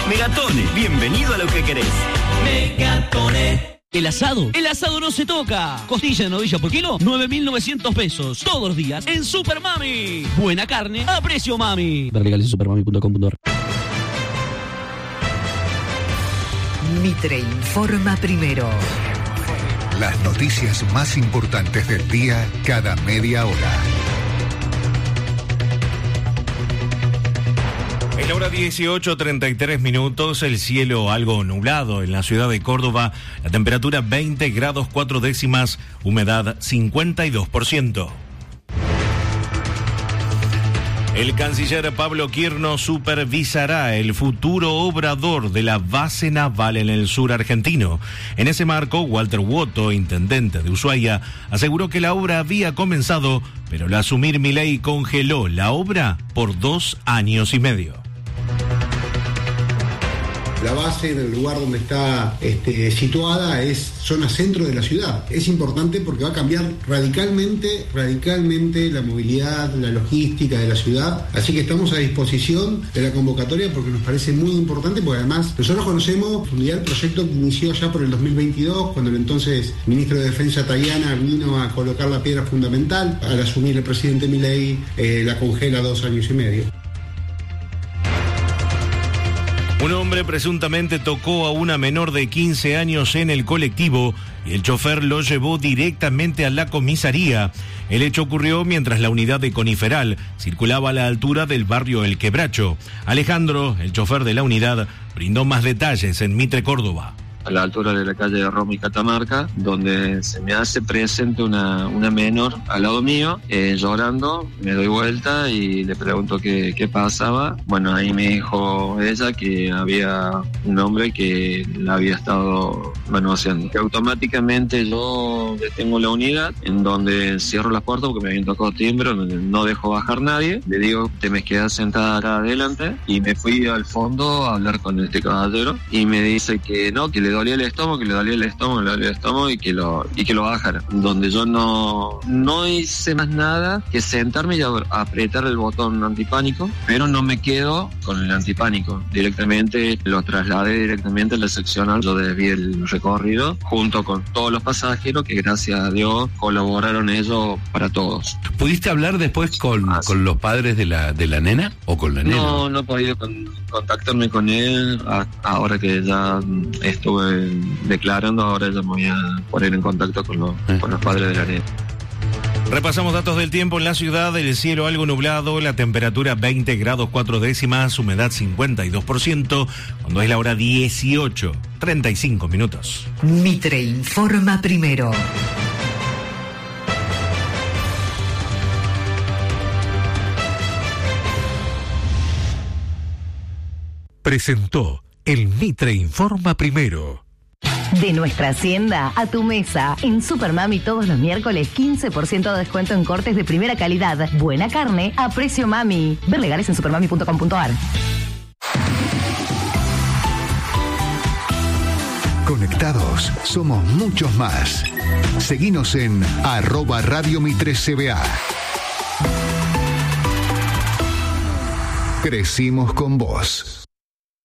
Megatone, bienvenido a lo que querés. Megatone. El asado no se toca. Costilla de novilla por kilo, 9.900 pesos. Todos los días en Super Mami. Buena carne a precio mami. Ver legales en supermami.com.ar. Mitre informa primero. Las noticias más importantes del día cada media hora. En la hora 18:33, el cielo algo nublado en la ciudad de Córdoba, la temperatura 20 grados 4 décimas, humedad 52%. El canciller Pablo Quirno supervisará el futuro obrador de la base naval en el sur argentino. En ese marco, Walter Woto, intendente de Ushuaia, aseguró que la obra había comenzado, pero al asumir Milei congeló la obra por 2 años y medio. La base, en el lugar donde está situada, es zona centro de la ciudad. Es importante porque va a cambiar radicalmente la movilidad, la logística de la ciudad. Así que estamos a disposición de la convocatoria porque nos parece muy importante, porque además nosotros conocemos el proyecto que inició ya por el 2022, cuando el entonces ministro de Defensa Tajana vino a colocar la piedra fundamental. Al asumir el presidente Milei, la congela 2 años y medio. Un hombre presuntamente tocó a una menor de 15 años en el colectivo y el chofer lo llevó directamente a la comisaría. El hecho ocurrió mientras la unidad de Coniferal circulaba a la altura del barrio El Quebracho. Alejandro, el chofer de la unidad, brindó más detalles en Mitre, Córdoba. A la altura de la calle de Roma y Catamarca, donde se me hace presente una menor al lado mío, llorando. Me doy vuelta y le pregunto qué pasaba. Bueno, ahí me dijo ella que había un hombre que la había estado manoseando. Que automáticamente yo detengo la unidad, en donde cierro las puertas porque me habían tocado timbre, donde no dejo bajar nadie. Le digo, te me quedas sentada acá adelante, y me fui al fondo a hablar con este caballero y me dice que no, que le dolía el estómago, y que lo bajara. Donde yo no hice más nada que sentarme y apretar el botón antipánico, pero no me quedo con el antipánico. Directamente lo trasladé directamente a la seccional. Yo desvié el recorrido junto con todos los pasajeros, que gracias a Dios colaboraron ellos para todos. ¿Pudiste hablar después con los padres de la nena o con la nena? No he podido contactarme con él. Ahora que ya estuve declarando, ahora ya me voy a poner en contacto con los padres de la nena. Repasamos datos del tiempo en la ciudad. El cielo algo nublado, la temperatura 20 grados 4 décimas, humedad 52%, cuando es la hora 18:35. Mitre informa primero. Presentó el Mitre informa primero. De nuestra hacienda a tu mesa. En Super Mami todos los miércoles 15% de descuento en cortes de primera calidad. Buena carne a precio mami. Ver legales en supermami.com.ar. Conectados somos muchos más. Seguinos en @Radio Mitre CBA. Crecimos con vos.